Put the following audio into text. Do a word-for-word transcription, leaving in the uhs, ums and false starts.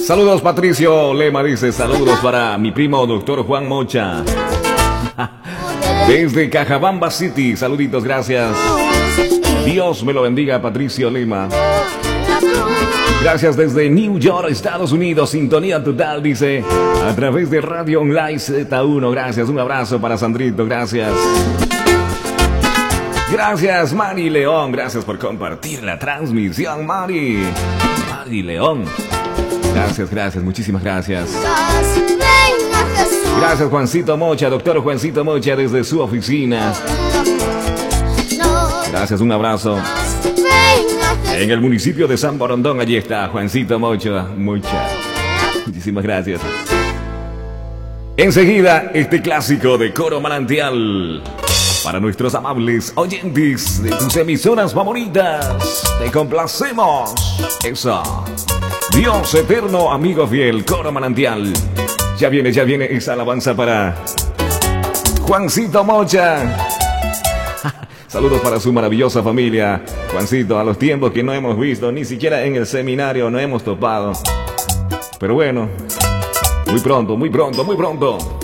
Saludos, Patricio Lema dice, saludos para mi primo doctor Juan Mocha. Desde Cajabamba City, saluditos, gracias. Dios me lo bendiga, Patricio Lema. Gracias desde New York, Estados Unidos, sintonía total, dice, a través de Radio Online Z uno, gracias, un abrazo para Sandrito, gracias. Gracias, Mari León, gracias por compartir la transmisión, Mari. Mari León. Gracias, gracias, muchísimas gracias. Gracias, Juancito Mocha, doctor Juancito Mocha, desde su oficina. Gracias, un abrazo. En el municipio de San Borondón, allí está Juancito Mocha. Muchas. Muchísimas gracias. Enseguida, este clásico de Coro Manantial. Para nuestros amables oyentes de tus emisoras favoritas. Te complacemos. Eso. Dios eterno, amigo fiel, Coro Manantial. Ya viene, ya viene esa alabanza para Juancito Mocha. Saludos para su maravillosa familia. Juancito, a los tiempos que no hemos visto, ni siquiera en el seminario no hemos topado. Pero bueno, muy pronto, muy pronto, muy pronto.